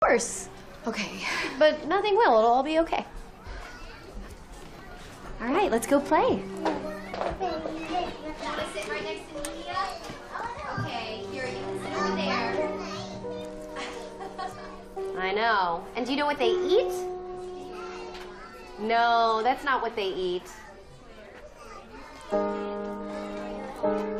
course. Okay. But nothing will. It'll all be okay. All right, let's go play. Sit right next to Nia. Okay, here, you can sit over there. I know. And do you know what they eat? No, that's not what they eat.